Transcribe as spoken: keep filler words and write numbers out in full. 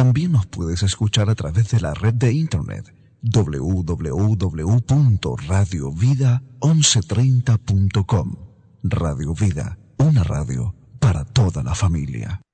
También nos puedes escuchar a través de la red de internet doble u doble u doble u punto radio vida once treinta punto com. Radio Vida, una radio para toda la familia.